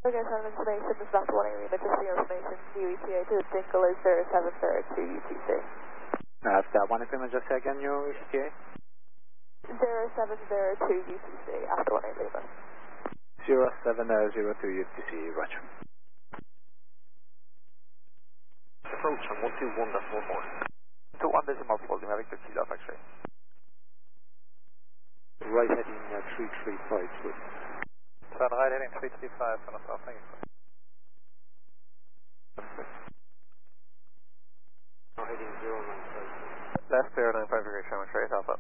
Okay, some information is not the one area, but just for your information, UETA to the Dingle is 0702 UTC. That one agreement, just say again, your ETA? 0702 UTC, after 1 Lima. 0702 UTC, roger. Approach on 121.44. 21.4, Lima Victor Kilo, X-ray. Right heading 335, please. Turn right heading 335, turn us off, thank you. Now heading 095. Left 095 degree, Sherman Trade, Alpha.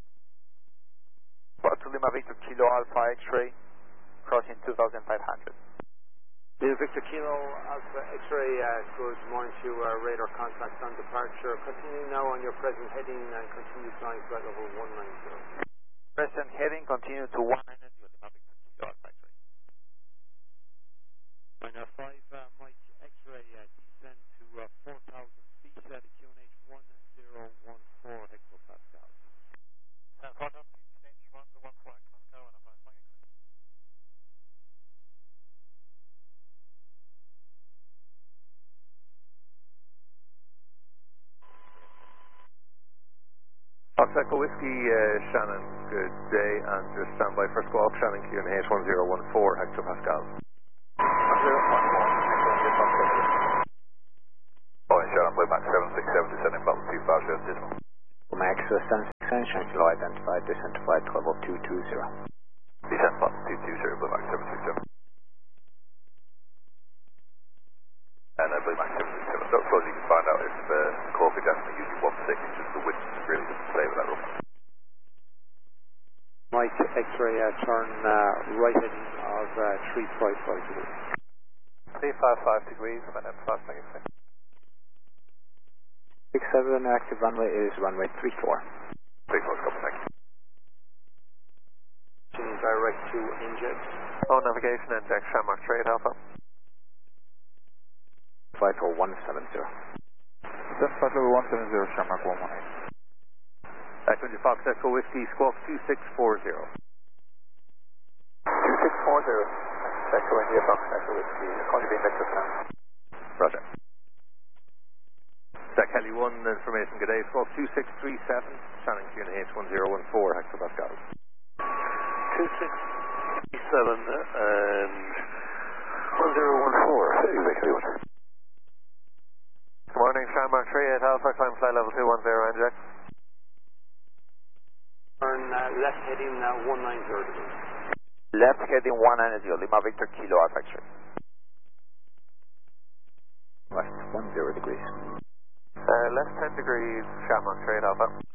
To Lima Victor Kilo Alpha X-ray, crossing 2500. Lima Victor Kilo Alpha X-ray, good morning to radar contact on departure. Continue now on your present heading and continue flying flight level 190. Present heading, continue to 190, Lima Victor Kilo Alpha X-ray. Minor 5, Mike X-ray, descend to 4,000 feet, QNH 1014 hectopascal. 4,000 feet, QNH 1014 hectopascal, and a 5 flying X-ray. Fox Echo Whiskey, Shannon, good day, and your standby for squawk, Shannon QNH 1014 hectopascal. 1014, Boeing Shannon, Waymax 767, descending level 25, dismal. Max 767, Kilo identified, descent flight level 220. Descent level 220, Waymax 767. And Waymax 767. So I suppose you can find out if the call could definitely use 16, just the wind really doesn't play with that room. Mike X-ray, turn right heading of 355 degrees. 355 degrees, and then fast making thing. 67, active runway is runway 34. 34, copy, thank you. Direct to inject. Oh, navigation index, Shamrock Trade Alpha. Flight level 170. Flight level 170, Shamrock 118. Back to Fox Echo Whiskey, squawk 2640. 2640. Echo India, Fox Echo Whiskey, calling you Victor Sam. Roger. Zach Kelly 1, information, good day, squawk 2637, Shannon QNH 1014 hectopascal. 2637 and 1014, exactly what? Good morning, Shamrock 38 Alpha, climb flight level 210, inject. Turn left heading 190 degrees. Left heading 190, Lima Victor Kilo Alpha X-ray. West 10 degrees. Left 10 degrees, Shamrock Trade Alpha.